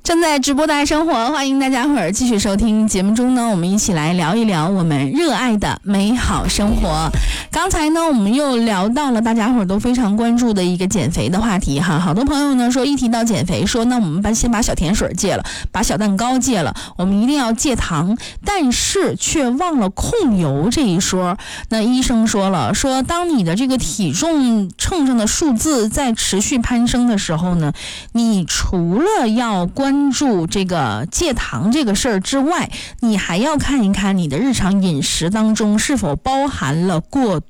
正在直播的爱生活，欢迎大家伙儿继续收听节目中呢，我们一起来聊一聊我们热爱的美好生活。刚才呢，我们又聊到了大家伙儿都非常关注的一个减肥的话题哈。好多朋友呢说一提到减肥，说那我们先把小甜水戒了，把小蛋糕戒了，我们一定要戒糖，但是却忘了控油这一说。那医生说了，说当你的这个体重秤上的数字在持续攀升的时候呢，你除了要关注这个戒糖这个事儿之外，你还要看一看你的日常饮食当中是否包含了过